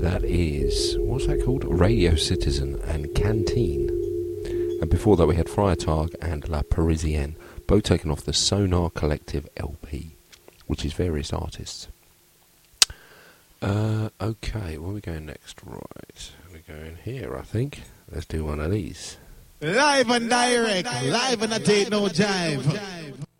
That is, what's that called? Radio Citizen and Canteen. And before that we had Friar Targ and La Parisienne, both taken off the Sonar Collective LP, which is various artists. Okay, where are we going next? Right, we're going here, I think. Let's do one of these. Live and direct, live and I take no jive.